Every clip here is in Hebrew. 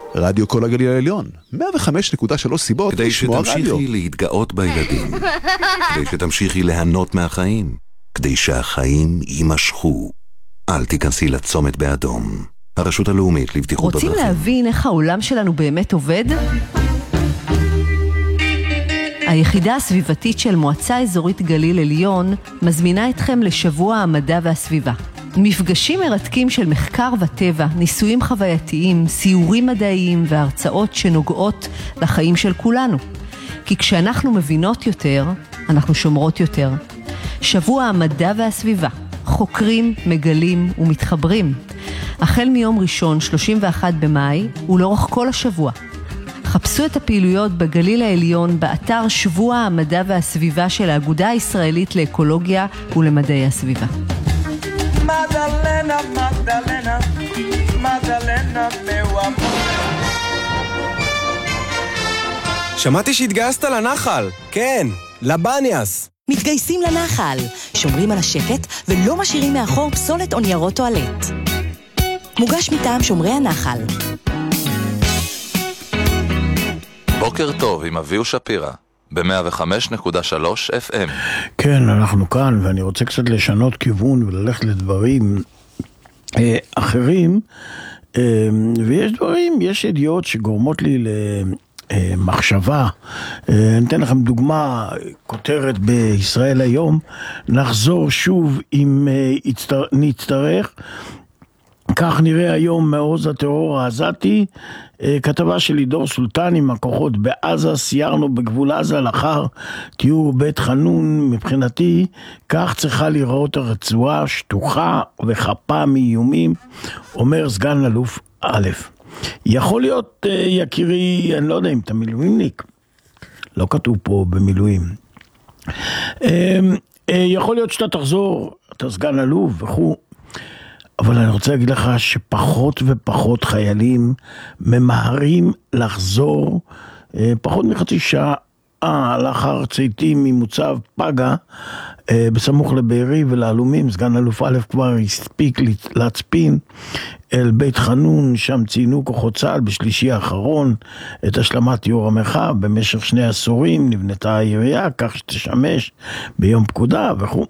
רדיו כל הגליל העליון, 105.3 סיבות כדי לשמוע רדיו. שתמשיכי להתגאות בילדים, כדי שתמשיכי ליהנות מהחיים, כדי שהחיים יימשכו. אל תיכנסי לצומת באדום. הרשות הלאומית לבטיחות בדרכים. רוצים להבין איך העולם שלנו באמת עובד? היחידה הסביבתית של מועצה אזורית גליל עליון מזמינה אתכם לשבוע המדע והסביבה. מפגשים מרתקים של מחקר וטבע, ניסויים חווייתיים, סיורים מדעיים והרצאות שנוגעות לחיים של כולנו. כי כשאנחנו מבינות יותר, אנחנו שומרות יותר. שבוע המדע והסביבה. חוקרים, מגלים ומתחברים. החל מיום ראשון 31 במאי ולאורך כל השבוע. חפשו את הפעילויות בגליל העליון באתר שבוע המדע והסביבה של האגודה הישראלית לאקולוגיה ולמדעי הסביבה. Magdalena, Magdalena, Magdalena, meu amor. שמעתי שהתגייסת לנחל. כן, לבניאס. מתגייסים לנחל, שומרים על השקט ולא משאירים מאחור פסולת או ניירות טואלט. מוגש מטעם שומרי הנחל. בוקר טוב עם אביהו שפירא, ב-105.3 FM. כן, אנחנו כאן, ואני רוצה קצת לשנות כיוון וללכת לדברים אחרים, ויש דברים, יש ידיעות שגורמות לי למחשבה. אני אתן לכם דוגמה, כותרת בישראל היום, נחזור שוב אם נצטרך, כך נראה היום מעוז הטרור העזתי. כתבה של לידור סולטן עם הכוחות בעזה, סיירנו בגבול עזה לאחר תיאור בית חנון. מבחינתי כך צריכה לראות הרצועה, שטוחה וחפה מאיומים, אומר סגן אלוף א'. יכול להיות, יקירי, אני לא יודע אם אתה מילואימניק, לא כתוב פה במילואים, יכול להיות שאתה תחזור, אתה סגן אלוף וכו', אבל אני רוצה להגיד לך שפחות ופחות חיילים ממהרים לחזור, פחות מחצי שעה לאחר צייתים ממוצב פגה, בסמוך לבארי ולעלומים. סגן אלוף א' כבר הספיק להצפין אל בית חנון, שם ציינו כוחות צה"ל בשלישי האחרון את השלמת תיאור המרחב. במשך 2 עשורים נבנתה העירייה כך שתשמש ביום פקודה וכו'.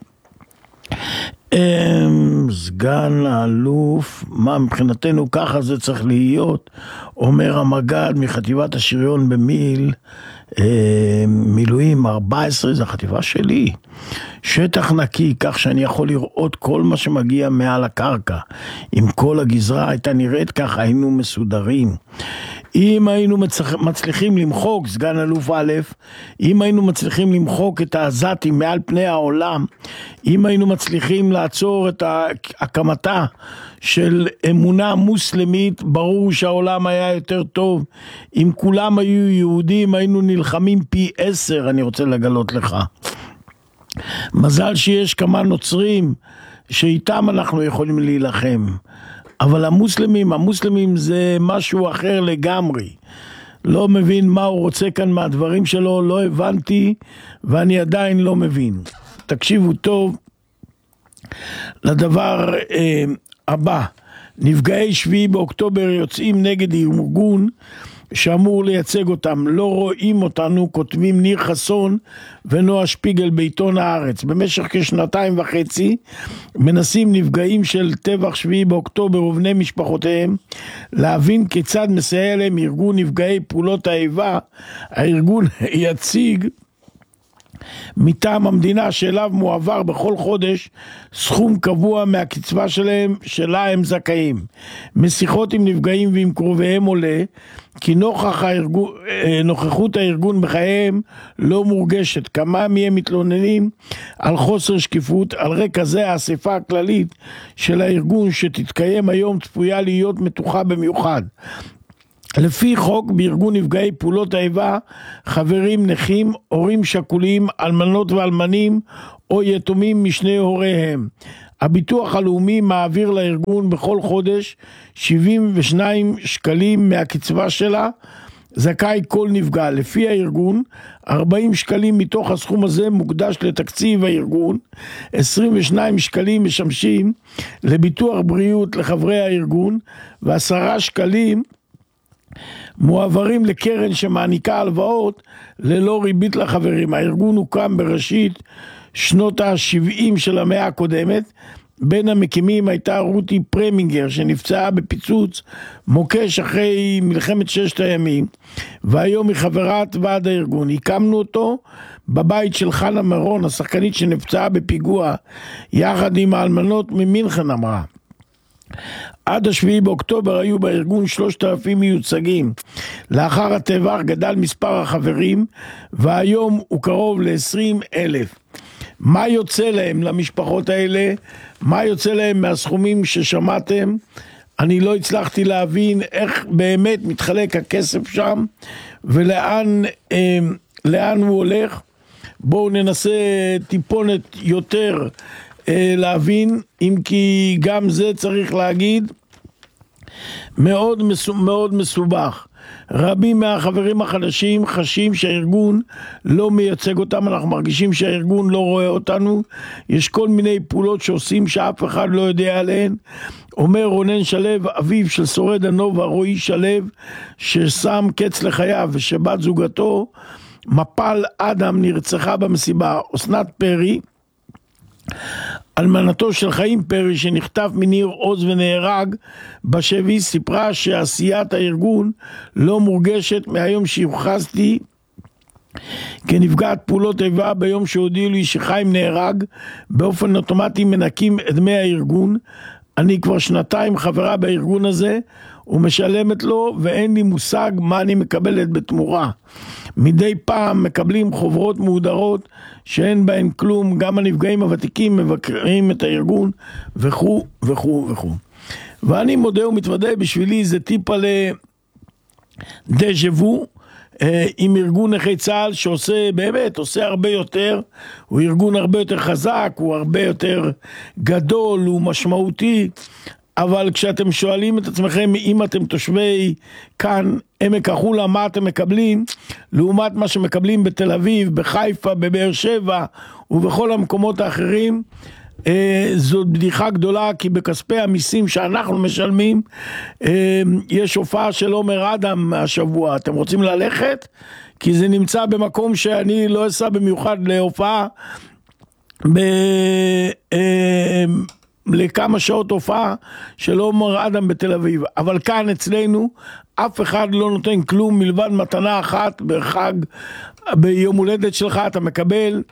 סגן האלוף, מה מבחינתנו ככה זה צריך להיות, אומר המג"ד מחטיבת השריון במיל מילואים 14, זה החטיבה שלי, שטח נקי כך שאני יכול לראות כל מה שמגיע מעל הקרקע. אם כל הגזרה הייתה נראית ככה היינו מסודרים. אם היינו מצליחים למחוק, סגן אלוף א', אם היינו מצליחים למחוק את העזתים מעל פני העולם, אם היינו מצליחים לעצור את הקמתה של אמונה מוסלמית, ברור שהעולם היה יותר טוב. אם כולם היו יהודים, היינו נלחמים פי 10, אני רוצה לגלות לך. מזל שיש כמה נוצרים שאיתם אנחנו יכולים להילחם. אבל המוסלמים זה משהו אחר לגמרי. לא מבין מה הוא רוצה כאן מהדברים שלו, לא הבנתי, ואני עדיין לא מבין. תקשיבו טוב לדבר הבא. נפגעי 7 באוקטובר יוצאים נגד ארגון שאמור לייצג אותם. לא רואים אותנו, כותבים ניר חסון ונועה שפיגל בעיתון הארץ. במשך כשנתיים וחצי מנסים נפגעים של טבח 7 באוקטובר ובני משפחותיהם להבין כיצד מסייע להם ארגון נפגעי פעולות האיבה. הארגון יציג מטעם המדינה שאליו מועבר בכל חודש סכום קבוע מהקצבה שלה הם זכאים. משיחות עם נפגעים ועם קרוביהם עולה כי נוכחות הארגון בחייהם לא מורגשת. כמה מהם מתלוננים על חוסר שקיפות. על רקע זה האספה הכללית של הארגון שתתקיים היום צפויה להיות מתוחה במיוחד. לפי חוק בארגון נפגעי פעולות האיבה חברים נכים, הורים שכולים, אלמנות ואלמנים או יתומים משני הוריהם. הביטוח הלאומי מעביר לארגון בכל חודש 72 שקלים מהקצבה שלה. זכאי כל נפגע. לפי הארגון 40 שקלים מתוך הסכום הזה מוקדש לתקציב הארגון, 22 שקלים משמשים לביטוח בריאות לחברי הארגון ו10 שקלים מועברים לקרן שמעניקה הלוואות ללא ריבית לחברים. הארגון הוקם בראשית שנות ה-70 של המאה הקודמת. בין המקימים הייתה רותי פרמינגר שנפצעה בפיצוץ מוקש אחרי מלחמת ששת הימים, והיום היא חברת ועד הארגון. הקמנו אותו בבית של חנה מרון, השחקנית שנפצעה בפיגוע, יחד עם האלמנות ממינכן אמרה. עד ה-7 באוקטובר היו בארגון 3,000 מיוצגים. לאחר הטבח גדל מספר החברים, והיום הוא קרוב ל-20,000. מה יוצא להם למשפחות האלה? מה יוצא להם מהסכומים ששמעתם? אני לא הצלחתי להבין איך באמת מתחלק הכסף שם, ולאן הוא הולך. בואו ננסה טיפונת יותר להבין, אם כי גם זה צריך להגיד מאוד מסובך. רבים מהחברים החדשים חשים שהארגון לא מייצג אותם, אנחנו מרגישים שהארגון לא רואה אותנו, יש כל מיני פעולות שעושים שאף אחד לא יודע עליהן. אומר רונן שלב, אביו של שורד הנובה רועי שלב, ששם קץ לחייו ושבת זוגתו מפל אדם נרצחה במסיבה. אסנת פרי, אלמנתו של חיים פרי שנחטף מניר עוז ונהרג בשבי, סיפרה שעשיית הארגון לא מורגשת מהיום שהוכרזתי כנפגעת פעולות איבה. ביום שהודיעו לי שחיים נהרג, באופן אוטומטי מנקים את דמי הארגון. אני כבר 2 חברה בארגון הזה ומשלמת לו, ואין לי מושג מה אני מקבלת בתמורה. מדי פעם מקבלים חוברות מהודרות שאין בהן כלום. גם הנפגעים הוותיקים מבקרים את הארגון וכו' וכו' וכו'. ואני מודה ומתוודה, בשבילי זה טיפה לדז'וו עם ארגון נכי צה"ל שעושה, באמת עושה הרבה יותר. הוא ארגון הרבה יותר חזק, הוא הרבה יותר גדול, הוא משמעותי. אבל כשאתם שואלים את עצמכם, אם אתם תושבי כאן, עמק החולה, מה אתם מקבלים, לעומת מה שמקבלים בתל אביב, בחיפה, בבאר שבע, ובכל המקומות האחרים, זאת בדיחה גדולה, כי בכספי המיסים שאנחנו משלמים, יש הופעה של עומר אדם השבוע. אתם רוצים ללכת? כי זה נמצא במקום שאני לא אסע במיוחד להופעה, לכמה שעות הופעה של עומר אדם בתל אביב. אבל כאן אצלנו אף אחד לא נותן כלום מלבד מתנה אחת בחג, ביום הולדת שלך אתה מקבל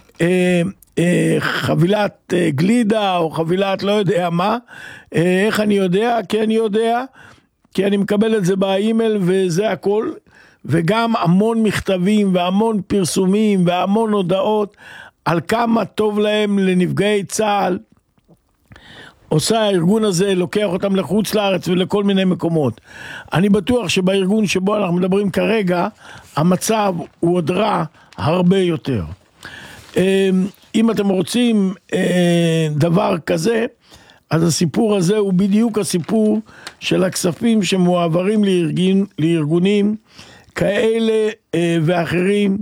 חבילת גלידה או חבילת לא יודע מה. איך אני יודע? כי אני מקבל את זה באימייל וזה הכל. וגם המון מכתבים והמון פרסומים והמון הודעות על כמה טוב להם לנפגעי צה"ל. עושה הארגון הזה, לוקח אותם לחוץ לארץ ולכל מיני מקומות. אני בטוח שבארגון שבו אנחנו מדברים כרגע, המצב הוא עוד רע הרבה יותר. אם אתם רוצים דבר כזה, אז הסיפור הזה הוא בדיוק הסיפור של הכספים שמועברים לארגונים כאלה ואחרים.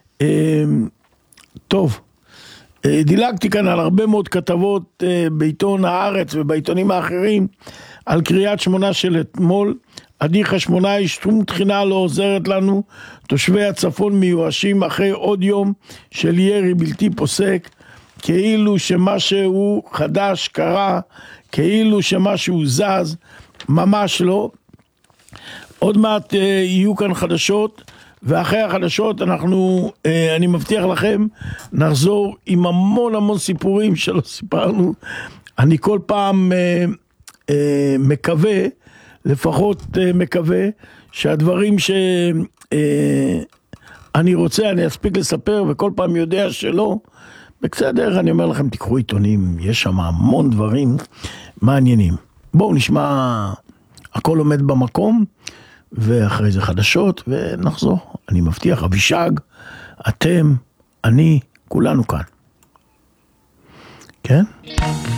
טוב. דילגתי כאן על הרבה מאוד כתבות בעיתון הארץ ובעיתונים האחרים על קריית שמונה של אתמול. עדי חשמונאי, שום תחינה לא עוזרת לנו, תושבי הצפון מיואשים אחרי עוד יום של ירי בלתי פוסק, כאילו שמשהו חדש קרה, כאילו שמשהו זז, ממש לא. עוד מעט יהיו כאן חדשות, ואחרי החדשות אני מבטיח לכם, נחזור עם המון סיפורים שלא סיפרנו. אני כל פעם מקווה, לפחות מקווה, שהדברים שאני רוצה, אני אספיק לספר, וכל פעם יודע שלא. בסדר, אני אומר לכם, תיקחו עיתונים, יש שם המון דברים מעניינים. בואו נשמע, הכל עומד במקום, ואחרי זה חדשות, ונחזור. אני מבטיח, אבישג, אתם, אני, כולנו כאן. כן?